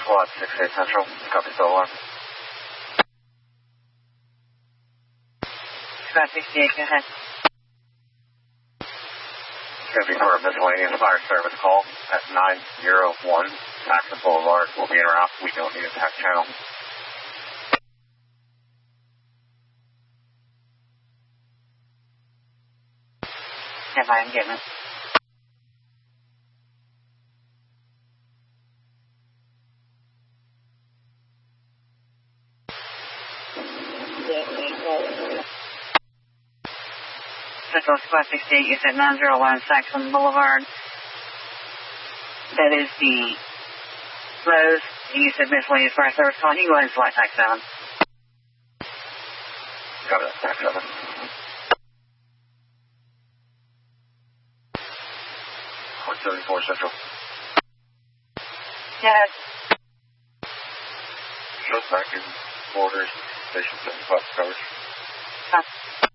Squad 68 Central, copy still alarm. Squad 68, go ahead. It's going to be for a miscellaneous fire service call at 901 Jackson Boulevard. We'll be in route. We don't need a tack channel. Stand by, I'm getting it. Central Squad 68, you said 901 Saxon Boulevard. That is the Rose. You said miscellaneous fire service call. You can go ahead and select tack 7. Copy that, tack 7. 174 Central. Yes. Shows back in orders, station 75 coverage. Huh.